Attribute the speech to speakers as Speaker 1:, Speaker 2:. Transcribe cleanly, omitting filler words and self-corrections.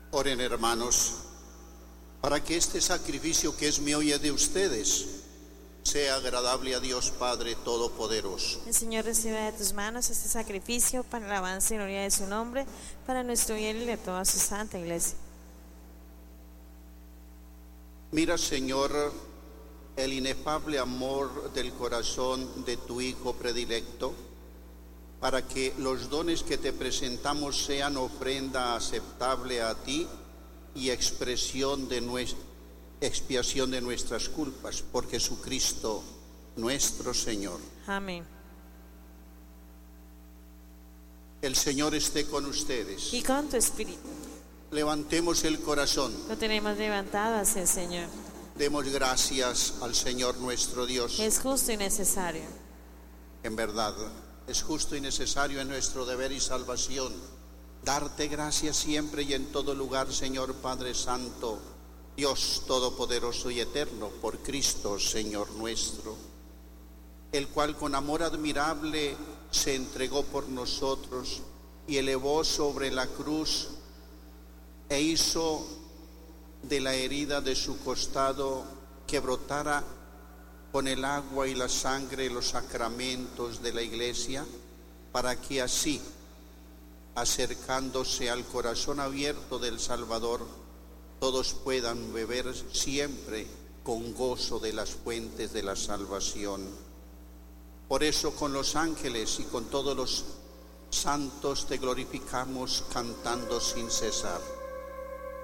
Speaker 1: Oren, hermanos, para que este sacrificio que es mío y de ustedes sea agradable a Dios Padre Todopoderoso.
Speaker 2: El Señor reciba de tus manos este sacrificio para la alabanza y gloria de su nombre, para nuestro bien y de toda su santa iglesia.
Speaker 1: Mira, Señor, el inefable amor del corazón de tu Hijo predilecto, para que los dones que te presentamos sean ofrenda aceptable a ti y expiación de nuestras culpas, por Jesucristo nuestro Señor.
Speaker 2: Amén.
Speaker 1: El Señor esté con ustedes.
Speaker 2: Y con tu espíritu.
Speaker 1: Levantemos el corazón.
Speaker 2: Lo tenemos levantado hacia el Señor.
Speaker 1: Demos gracias al Señor nuestro Dios.
Speaker 2: Es justo y necesario.
Speaker 1: En verdad, es justo y necesario en nuestro deber y salvación darte gracias siempre y en todo lugar, Señor Padre Santo, Dios Todopoderoso y Eterno, por Cristo, Señor nuestro, el cual con amor admirable se entregó por nosotros y elevó sobre la cruz e hizo de la herida de su costado que brotara con el agua y la sangre los sacramentos de la Iglesia, para que así, acercándose al corazón abierto del Salvador, todos puedan beber siempre con gozo de las fuentes de la salvación. Por eso con los ángeles y con todos los santos te glorificamos cantando sin cesar.